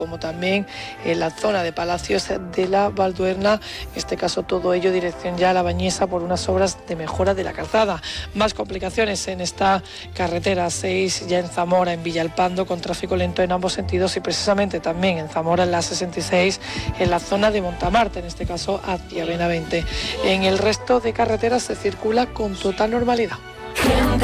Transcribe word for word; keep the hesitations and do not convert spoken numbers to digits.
como también en la zona de Palacios de la Valduerna, en este caso todo ello dirección ya a La Bañeza por unas obras de mejora de la calzada. Más complicaciones en esta carretera seis, ya en Zamora, en Villalpando, con tráfico lento en ambos sentidos, y precisamente también en Zamora, en la sesenta y seis, en la zona de Montamarte, en este caso hacia Benavente. En el resto de carreteras se circula con total normalidad.